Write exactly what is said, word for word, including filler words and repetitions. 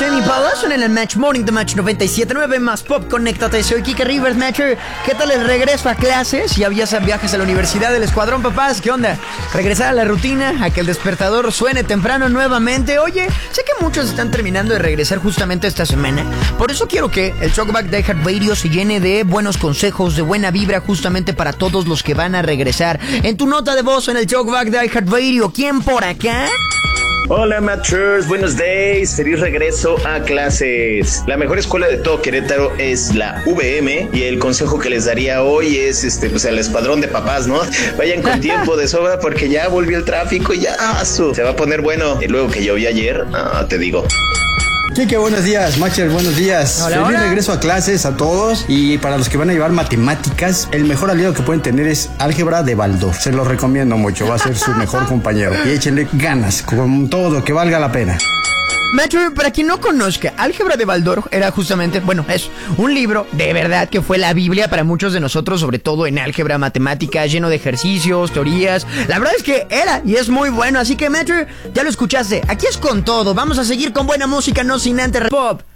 Tame Impala son en el Match Morning de Match noventa y siete punto nueve más Pop. Conéctate, soy Kike Rivers, Matcher. ¿Qué tal el regreso a clases? Ya habías viajes a la universidad del Escuadrón, papás. ¿Qué onda? Regresar a la rutina, a que el despertador suene temprano nuevamente. Oye, sé que muchos están terminando de regresar justamente esta semana. Por eso quiero que el Talkback de iHeartRadio se llene de buenos consejos, de buena vibra, justamente para todos los que van a regresar. En tu nota de voz en el Talkback de iHeartRadio, ¿quién por acá? Hola Matchers, buenos days, feliz regreso a clases. La mejor escuela de todo Querétaro es la V M y el consejo que les daría hoy es este, pues al escuadrón de papás, ¿no? Vayan con tiempo de sobra porque ya volvió el tráfico y ya ah, su, se va a poner bueno. Y luego que llovió ayer, ah, te digo. Kike, buenos días. Matcher, buenos días. Hola, Feliz hola. regreso a clases a todos. Y para los que van a llevar matemáticas, el mejor aliado que pueden tener es álgebra de Baldor. Se los recomiendo mucho, va a ser su mejor compañero. Y échenle ganas, con todo, que valga la pena. Matcher, para quien no conozca, Álgebra de Baldor era justamente, bueno, es un libro de verdad que fue la Biblia para muchos de nosotros, sobre todo en álgebra, matemática, lleno de ejercicios, teorías. La verdad es que era y es muy bueno, así que Matcher, ya lo escuchaste, aquí es con todo. Vamos a seguir con buena música, no sin antes Pop.